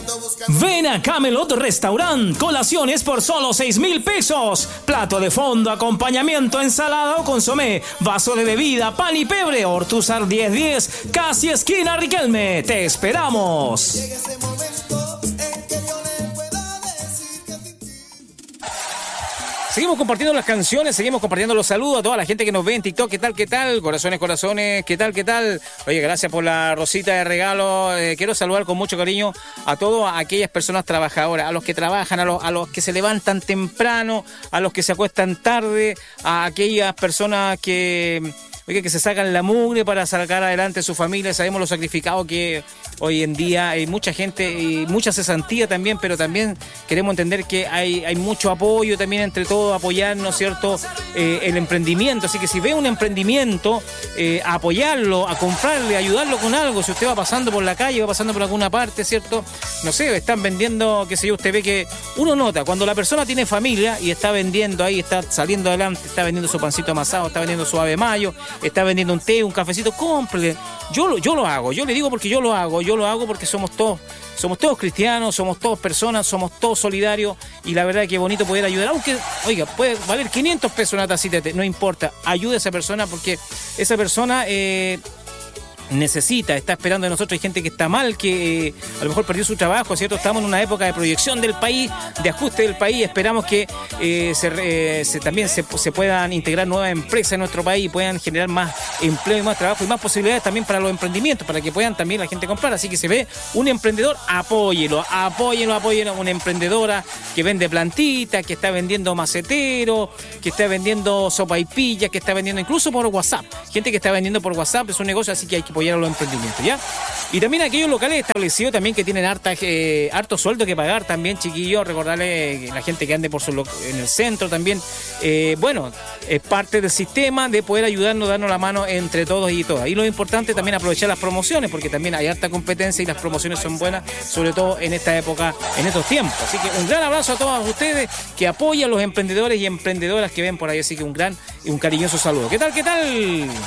Ven a Camelot Restaurant, colaciones por solo 6,000 pesos. Plato de fondo, acompañamiento, ensalada o consomé, vaso de bebida, pan y pebre. Ortúzar 1010, casi esquina Riquelme. Te esperamos. Seguimos compartiendo las canciones, seguimos compartiendo los saludos a toda la gente que nos ve en TikTok. ¿Qué tal, qué tal? Corazones, corazones, ¿qué tal, qué tal? Oye, gracias por la rosita de regalo. Quiero saludar con mucho cariño a todas aquellas personas trabajadoras, a los que trabajan, a los que se levantan temprano, a los que se acuestan tarde, a aquellas personas que se sacan la mugre para sacar adelante su familia. Sabemos lo sacrificado que hoy en día hay mucha gente y mucha cesantía también, pero también queremos entender que hay mucho apoyo también entre todos, apoyarnos, ¿cierto? El emprendimiento. Así que si ve un emprendimiento, apoyarlo, a comprarle, ayudarlo con algo. Si usted va pasando por la calle, va pasando por alguna parte, ¿cierto? No sé, están vendiendo, qué sé yo, usted ve que uno nota cuando la persona tiene familia y está vendiendo ahí, está saliendo adelante, está vendiendo su pancito amasado, está vendiendo su ave mayo, está vendiendo un té, un cafecito, cómprele. Yo lo hago, yo le digo porque yo lo hago porque somos todos cristianos, somos todos personas, somos todos solidarios y la verdad es que es bonito poder ayudar, aunque, oiga, puede valer 500 pesos una tacita de té, no importa, ayude a esa persona porque esa persona necesita, está esperando de nosotros. Hay gente que está mal, que a lo mejor perdió su trabajo, ¿cierto? Estamos en una época de proyección del país, de ajuste del país. Esperamos que también se puedan integrar nuevas empresas en nuestro país y puedan generar más empleo y más trabajo y más posibilidades también para los emprendimientos, para que puedan también la gente comprar. Así que se ve un emprendedor, apóyelo. Una emprendedora que vende plantitas, que está vendiendo macetero, que está vendiendo sopaipillas, que está vendiendo incluso por WhatsApp. Gente que está vendiendo por WhatsApp, es un negocio, así que hay que apoyar a los emprendimientos, ¿ya? Y también aquellos locales establecidos también que tienen harto sueldo que pagar también, chiquillos, recordarle a la gente que ande en el centro también, es parte del sistema de poder ayudarnos, darnos la mano entre todos y todas. Y lo importante también aprovechar las promociones, porque también hay harta competencia y las promociones son buenas, sobre todo en esta época, en estos tiempos. Así que un gran abrazo a todos ustedes que apoyan a los emprendedores y emprendedoras que ven por ahí, así que un cariñoso saludo. ¿Qué tal?